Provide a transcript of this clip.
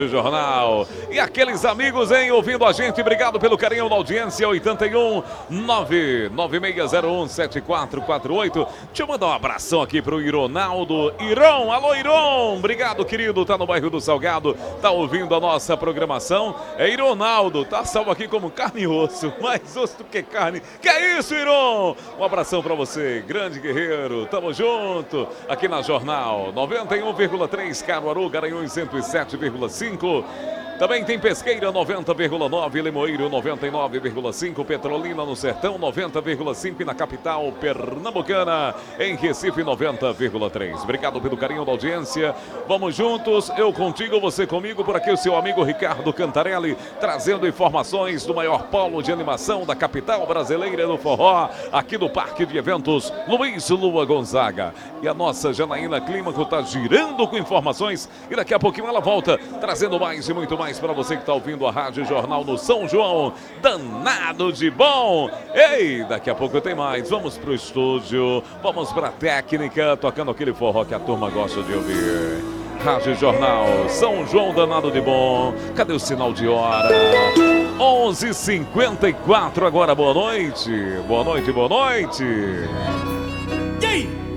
Jornal. E aqueles amigos, hein, ouvindo a gente, obrigado pelo carinho da audiência. 81 99601 7448. Deixa eu mandar um abração aqui pro Ironaldo. Iron, alô Iron, obrigado querido, tá no bairro do Salgado, tá ouvindo a nossa programação. É Ironaldo, tá salvo aqui como carne e osso, mais osso do que carne. Que é isso, Iron? Um abração pra você, grande guerreiro, tamo junto aqui na Jornal 91,3 Caruaru, Garanhuns 107,5. Também tem Pesqueira 90,9, Limoeiro 99,5, Petrolina no Sertão 90,5 e na capital pernambucana, em Recife 90,3. Obrigado pelo carinho da audiência. Vamos juntos, eu contigo, você comigo, por aqui o seu amigo Ricardo Cantarelli, trazendo informações do maior polo de animação da capital brasileira do forró, aqui do Parque de Eventos Luiz Lua Gonzaga. E a nossa Janaína Clímaco está girando com informações e daqui a pouquinho ela volta, trazendo mais e muito mais para você que está ouvindo a Rádio Jornal no São João. Danado de bom! Ei, daqui a pouco tem mais. Vamos pro estúdio, vamos pra técnica, tocando aquele forró que a turma gosta de ouvir. Rádio Jornal, São João danado de bom. Cadê o sinal de hora? 11h54 agora, boa noite. Boa noite, boa noite. E aí?